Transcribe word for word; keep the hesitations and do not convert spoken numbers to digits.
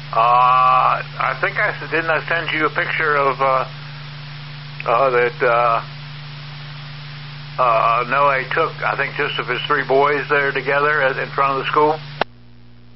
Uh, I think I s- didn't I send you a picture of uh, uh, that uh, uh, Noah took, I think, just of his three boys there together at, in front of the school.